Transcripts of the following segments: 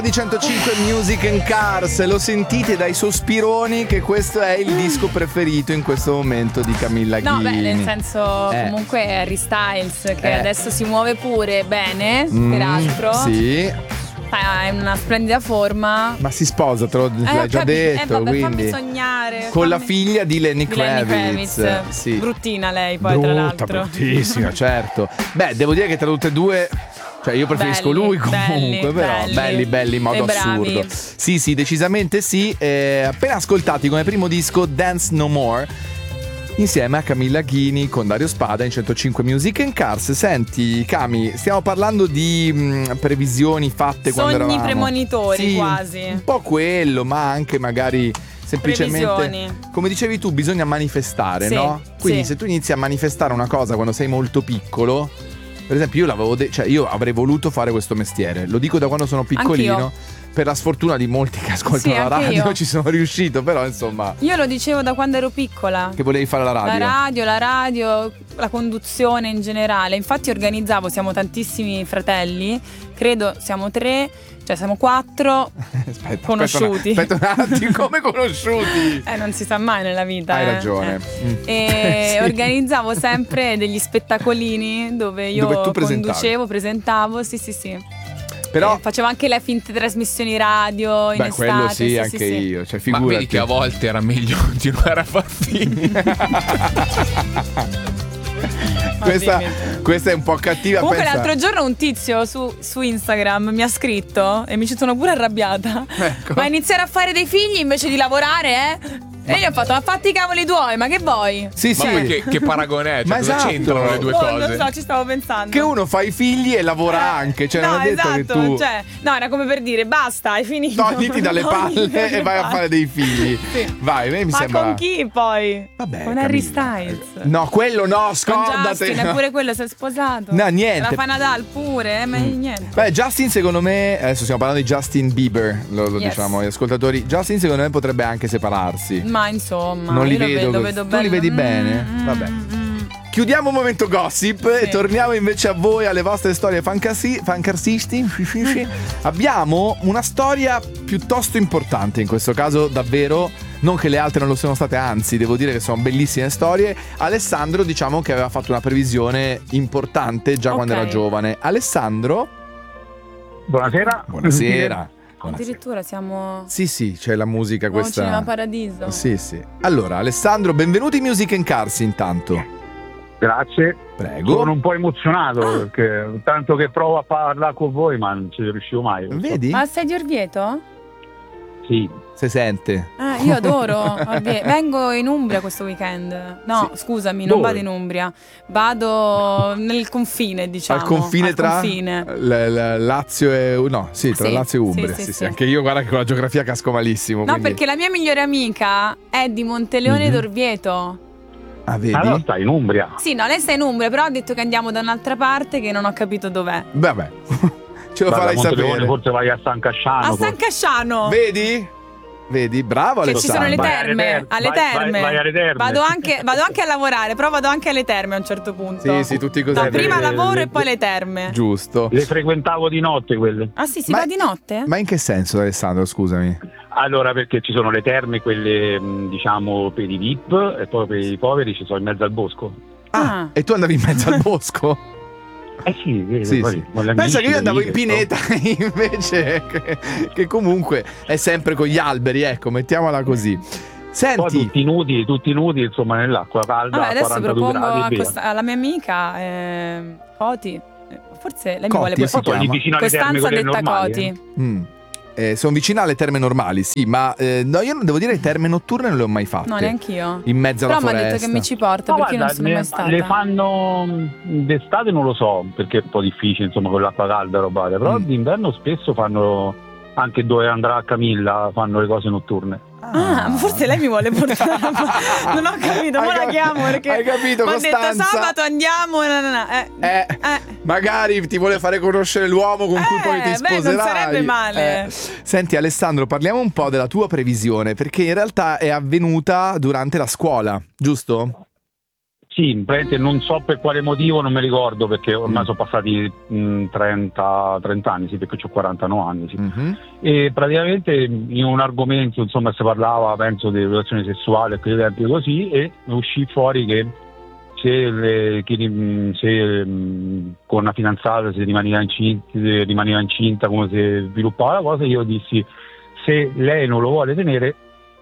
Di 105 Music and Cars, lo sentite dai sospironi che questo è il disco preferito in questo momento di Camilla Ghini. No, beh, nel senso comunque Harry Styles che adesso si muove pure bene, peraltro. Sì. È in una splendida forma. Ma si sposa, te l'hai già detto, vabbè, quindi fammi sognare. con la figlia di Lenny Kravitz. Sì. Bruttina lei poi, tra l'altro. Bruttissima, certo. Beh, devo dire che tra tutte e due, cioè io preferisco lui comunque, però belli in modo assurdo. Sì, decisamente sì. Appena ascoltati come primo disco Dance No More insieme a Camilla Ghini con Dario Spada in 105 Music and Cars. Senti Cami, stiamo parlando di previsioni fatte quando eravamo sogni premonitori, quasi un po' quello, ma anche magari semplicemente previsioni. Come dicevi tu, bisogna manifestare, no? Quindi se tu inizi a manifestare una cosa quando sei molto piccolo, per esempio io avrei voluto fare questo mestiere, lo dico da quando sono piccolino. Anch'io. Per la sfortuna di molti che ascoltano la radio io. ci sono riuscito, però insomma. Io lo dicevo da quando ero piccola. Che volevi fare la radio? La radio, la conduzione in generale. Infatti organizzavo, siamo tantissimi fratelli, credo siamo 3, cioè siamo 4 conosciuti. Aspetta un attimo, come conosciuti? Non si sa mai nella vita. Hai ragione. E organizzavo sempre degli spettacolini dove io presentavo, sì. Però facevo anche le finte trasmissioni radio in estate. Quello sì, anche io. Cioè, figurati. Ma vedi che a volte era meglio continuare a far finta. Questa è un po' cattiva. Comunque l'altro giorno un tizio su Instagram mi ha scritto e mi ci sono pure arrabbiata. Ecco. Ma iniziare a fare dei figli invece di lavorare, E io ho fatto, ma fatti i cavoli tuoi, ma che vuoi? Sì. Ma poi che paragone è? Cioè, ma cosa esatto. c'entrano le due cose? Non lo so, ci stavo pensando. Che uno fa i figli e lavora anche. Cioè, non è detto che tu. Cioè, no, era come per dire, basta, hai finito. Togliti dalle palle e vai a fare dei figli. Sì. Vai, a me mi sembra. Ma con chi poi? Vabbè, con Harry Styles. No, quello no, scordate. Con Justin, eppure quello si è sposato. No, niente. La fa Nadal pure, ma niente. Beh, Justin secondo me, adesso stiamo parlando di Justin Bieber, lo diciamo agli ascoltatori. Justin secondo me potrebbe anche separarsi. Ma insomma, non li vedo tu bello. li vedi bene? Vabbè. Chiudiamo un momento gossip e torniamo invece a voi, alle vostre storie fancarsisti. Abbiamo una storia piuttosto importante in questo caso, davvero. Non che le altre non lo siano state, anzi devo dire che sono bellissime storie. Alessandro, diciamo che aveva fatto una previsione importante già quando era giovane. Alessandro, buonasera. Addirittura siamo. Sì, c'è la musica questa. Cinema Paradiso. Sì. Allora, Alessandro, benvenuti in Music and Cars intanto. Grazie. Prego. Sono un po' emozionato perché tanto che provo a parlare con voi, ma non ci riuscivo mai. Vedi? Ma sei di Orvieto? Sì. Si sente. Io adoro vengo in Umbria questo weekend. No, scusami, non vado in Umbria. Vado nel confine, diciamo. Al confine tra Lazio e tra Lazio e Umbria. Sì. Anche io, guarda che con la geografia casco malissimo. No, quindi. perché la mia migliore amica è di Monteleone d'Orvieto. Ah, vedi? Allora sta in Umbria. Sì, no, lei sta in Umbria, però ha detto che andiamo da un'altra parte che non ho capito dov'è. Vabbè. Ce lo farai sapere. Forse vai a San Casciano. A San Casciano. Vedi, bravo Alessandro. Che ci sono le terme, alle terme. Vai alle terme. Vado anche a lavorare, però vado anche alle terme a un certo punto. Sì, tutti così. No, prima lavoro e poi le terme. Giusto. Le frequentavo di notte quelle. Ah sì, si va di notte? Ma in che senso, Alessandro, scusami? Allora, perché ci sono le terme, quelle diciamo per i VIP, e poi per i poveri ci sono in mezzo al bosco. E tu andavi in mezzo al bosco? Sì. Pensa che io andavo in pineta invece che comunque è sempre con gli alberi, ecco, mettiamola così. Senti, poi tutti nudi, insomma, nell'acqua calda. Adesso 42 propongo gradi, alla mia amica Coti. Forse lei mi Coti, vuole si chiama? vicino alle terme Costanza quelle detta normali, Coti. Sono vicino alle terme normali, sì, ma no, io non devo dire terme notturne non le ho mai fatte. No, neanch'io. In mezzo alla foresta. Però mi ha detto che mi ci porta, perché guarda, non sono mai stata. Le fanno d'estate, non lo so, perché è un po' difficile, insomma, con l'acqua calda robate, però d'inverno spesso fanno anche dove andrà Camilla, fanno le cose notturne. Ma forse lei mi vuole portare. Non ho capito, ora la chiamo perché hai capito, mi ha Costanza? detto sabato andiamo. Magari ti vuole fare conoscere l'uomo con cui poi ti sposerai. Non sarebbe male. Senti Alessandro, parliamo un po' della tua previsione, perché in realtà è avvenuta durante la scuola, giusto? Sì, praticamente non so per quale motivo, non mi ricordo, perché ormai sono passati 30 anni, sì, perché ho 49 anni, sì. E praticamente in un argomento, insomma, si parlava, penso, di relazione sessuale a quei tempi così, e uscì fuori che se con una fidanzata si rimaneva incinta, come si sviluppava la cosa, io dissi: se lei non lo vuole tenere,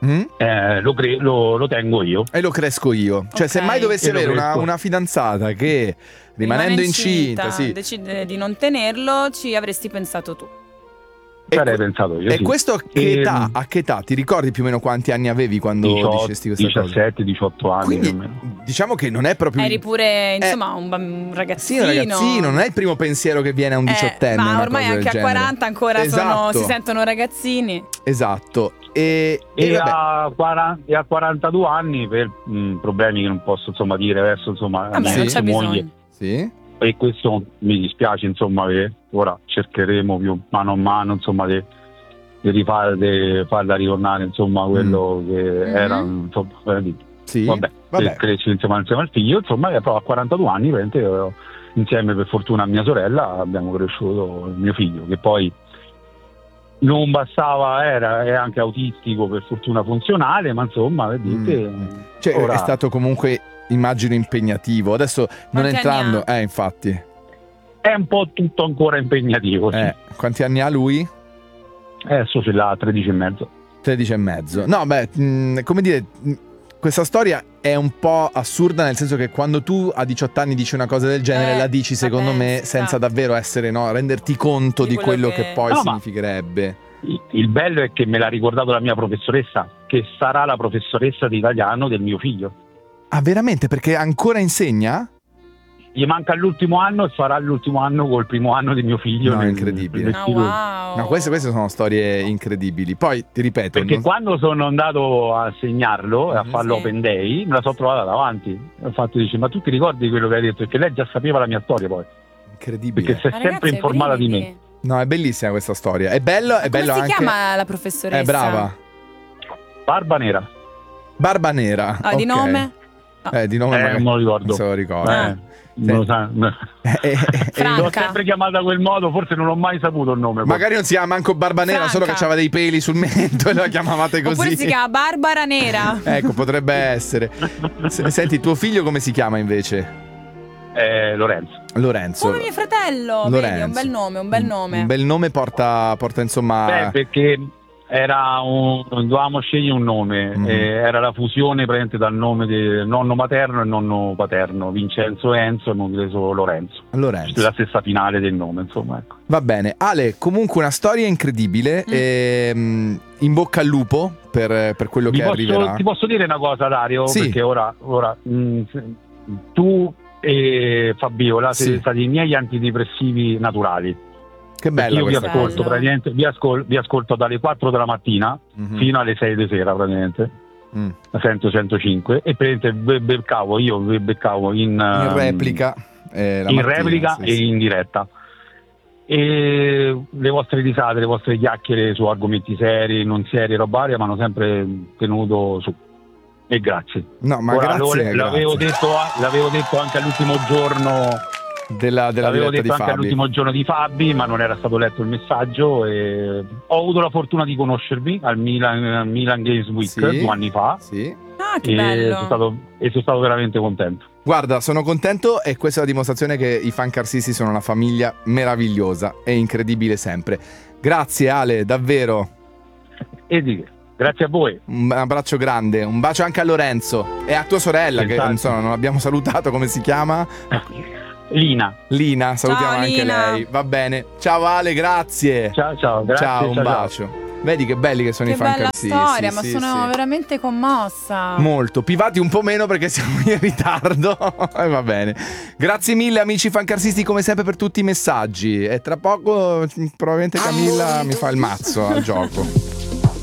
lo tengo io e lo cresco io. Cioè, se mai dovessi avere una fidanzata che rimanendo incinta decide di non tenerlo, ci avresti pensato tu. Ci avrei pensato io. E sì. questo a che età? Ti ricordi più o meno quanti anni avevi quando dicesti questa 17-18 anni. Quindi diciamo che non è proprio. Eri pure, insomma, un ragazzino. Sì, un ragazzino, non è il primo pensiero che viene a un diciottenne. Ma ormai anche a 40 ancora si sentono ragazzini. Esatto. E a 42 anni, per problemi che non posso, insomma, dire adesso, insomma, non c'è bisogno. Sì. E questo mi dispiace, insomma, che ora cercheremo più mano a mano, insomma, di farla ritornare, insomma, quello che era, insomma, vabbè. Crescere insieme al figlio, insomma, e proprio a 42 anni, veramente, insieme, per fortuna, a mia sorella, abbiamo cresciuto il mio figlio, che poi non bastava, è anche autistico, per fortuna funzionale, ma insomma, vedete, cioè, ora... è stato comunque, immagino, impegnativo. Adesso non entrando, infatti è un po' tutto ancora impegnativo, sì. Quanti anni ha lui? Adesso ce l'ha 13 e mezzo. 13 e mezzo. No, beh, come dire, questa storia è un po' assurda, nel senso che quando tu a 18 anni dici una cosa del genere, la dici, secondo me, senza davvero essere, renderti conto di quello che poi significherebbe. Il bello è che me l'ha ricordato la mia professoressa, che sarà la professoressa di italiano del mio figlio. Ah, veramente? Perché ancora insegna? Gli manca l'ultimo anno e farà l'ultimo anno col primo anno di mio figlio. No, incredibile. Wow. No, queste sono storie incredibili. Poi ti ripeto, perché quando sono andato a segnarlo e a farlo open day, me la sono trovata davanti. Infatti dice: ma tu ti ricordi quello che hai detto? Perché lei già sapeva la mia storia, poi. Incredibile. Perché si è sempre informata di me. No, è bellissima questa storia. È bello anche. Come si chiama la professoressa? È brava. Barba Nera. Barba Nera. Ah, di nome? No. Di nome non me lo ricordo. Non se lo ricordo. Non lo sa. L'ho sempre chiamata a quel modo, forse non l'ho mai saputo il nome. Magari non si chiama manco Barba Nera, solo che aveva dei peli sul mento e la chiamavate così. Oppure si chiama Barbara Nera. Ecco, potrebbe essere. Senti, tuo figlio come si chiama invece? Lorenzo. Come mio fratello. Lorenzo. Vedi, un bel nome. Un bel nome porta insomma. Perché dovevamo scegliere un nome, era la fusione praticamente dal nome del nonno materno e nonno paterno, Vincenzo e Enzo, hanno preso Lorenzo. La stessa finale del nome, insomma, ecco. Va bene, Ale, comunque una storia incredibile, in bocca al lupo per quello che arriverà. Ti posso dire una cosa, Dario? Sì. Perché ora tu e Fabiola siete stati i miei antidepressivi naturali. Che bello. Io vi ascolto praticamente, vi ascolto dalle 4 della mattina fino alle 6 di sera, praticamente. La sento 105 e praticamente beccavo in replica, e in diretta. E le vostre risate, le vostre chiacchiere su argomenti seri, non seri, roba varia, mi hanno sempre tenuto su. E grazie. No, ma grazie. L'avevo detto anche all'ultimo giorno. L'avevo detto anche all'ultimo giorno di Fabi, ma non era stato letto il messaggio. E ho avuto la fortuna di conoscervi al Milan Games Week 2 anni fa. Sì. Ah, che bello. Sono stato veramente contento. Guarda, sono contento e questa è la dimostrazione che i Fancarsisti sono una famiglia meravigliosa e incredibile sempre. Grazie Ale, davvero. E di che. Grazie a voi. Un abbraccio grande, un bacio anche a Lorenzo e a tua sorella, che insomma non abbiamo salutato, come si chiama? Lina, salutiamo. Ciao, anche Lina. lei. Va bene. Ciao Ale, grazie. Ciao, grazie. Ciao, un bacio. Vedi che belli che sono i Fancarsisti. Che bella storia, ma sono veramente commossa. Molto. Pivati un po' meno perché siamo in ritardo. Va bene. Grazie mille amici Fancarsisti, come sempre, per tutti i messaggi. E tra poco probabilmente Camilla mi fa il mazzo al gioco.